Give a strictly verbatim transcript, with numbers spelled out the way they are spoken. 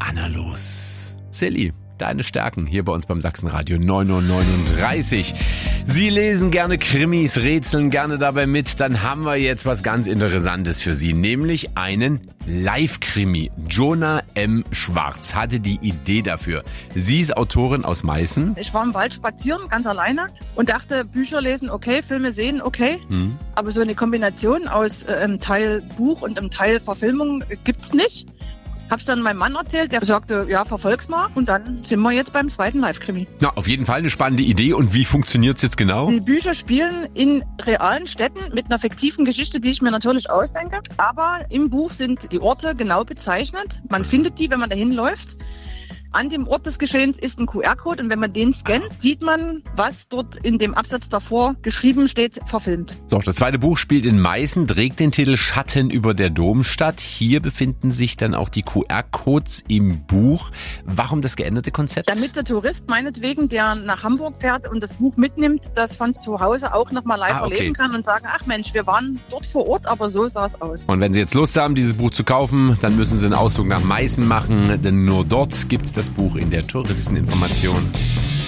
Anna los. Silly, deine Stärken hier bei uns beim Sachsenradio neun Uhr neununddreißig. Sie lesen gerne Krimis, rätseln gerne dabei mit. Dann haben wir jetzt was ganz Interessantes für Sie, nämlich einen Live-Krimi. Jona M. Schwarz hatte die Idee dafür. Sie ist Autorin aus Meißen. Ich war im Wald spazieren, ganz alleine und dachte, Bücher lesen, okay, Filme sehen, okay. Mhm. Aber so eine Kombination aus äh, einem Teil Buch und einem Teil Verfilmung äh, gibt's nicht. Hab's dann meinem Mann erzählt, der sagte, ja, verfolg's mal. Und dann sind wir jetzt beim zweiten Live-Krimi. Na, auf jeden Fall eine spannende Idee. Und wie funktioniert's jetzt genau? Die Bücher spielen in realen Städten mit einer fiktiven Geschichte, die ich mir natürlich ausdenke. Aber im Buch sind die Orte genau bezeichnet. Man findet die, wenn man dahin läuft. An dem Ort des Geschehens ist ein Q R-Code und wenn man den scannt, sieht man, was dort in dem Absatz davor geschrieben steht, verfilmt. So, das zweite Buch spielt in Meißen, trägt den Titel Schatten über der Domstadt. Hier befinden sich dann auch die Q R-Codes im Buch. Warum das geänderte Konzept? Damit der Tourist meinetwegen, der nach Hamburg fährt und das Buch mitnimmt, das von zu Hause auch nochmal live ah, okay. erleben kann und sagen, ach Mensch, wir waren dort vor Ort, aber so sah es aus. Und wenn Sie jetzt Lust haben, dieses Buch zu kaufen, dann müssen Sie einen Ausflug nach Meißen machen, denn nur dort gibt es das Buch in der Touristeninformation.